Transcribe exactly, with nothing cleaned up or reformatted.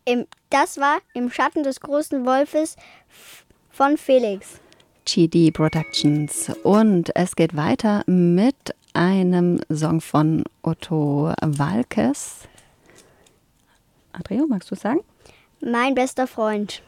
Im, das war Im Schatten des großen Wolfes von Felix. G D Productions. Und es geht weiter mit einem Song von Otto Waalkes. Adreo, magst du sagen? Mein bester Freund.